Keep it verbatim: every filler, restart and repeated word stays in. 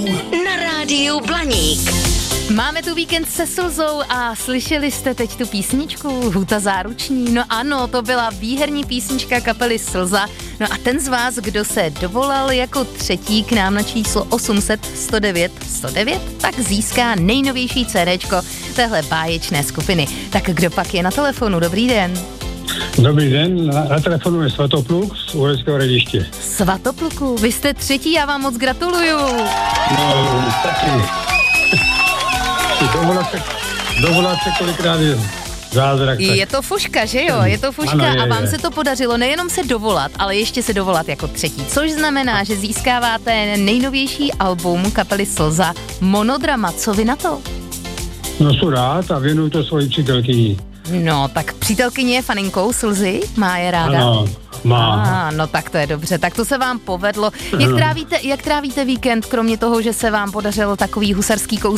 na rádiu Blaník. Máme tu víkend se slzou a slyšeli jste teď tu písničku Huta záruční? No ano, to byla výherní písnička kapely Slza. No a ten z vás, kdo se dovolal jako třetí k nám na číslo osm set sto devět sto devět, tak získá nejnovější CDčko téhle báječné skupiny. Tak kdo pak je na telefonu? Dobrý den. Dobrý den, na, na telefonu je Svatopluk z Uherského Hradiště. Svatopluku, vy jste třetí, já vám moc gratuluju. No, taky. Dovolat se, dovolat se kolikrát je zázrak. Tak. Je to fuška, že jo? Je to fuška ano, je, a vám je. se to podařilo nejenom se dovolat, ale ještě se dovolat jako třetí, což znamená, že získáváte nejnovější album kapely Slza Monodrama. Co vy na to? No, jsou rád a věnuju to svoji přítelkyni. No, tak přítelkyně je faninkou Slzy? Má je ráda? Ano, má. Ah, no tak to je dobře, tak to se vám povedlo. Jak trávíte, jak trávíte víkend, kromě toho, že se vám podařil takový husarský kousek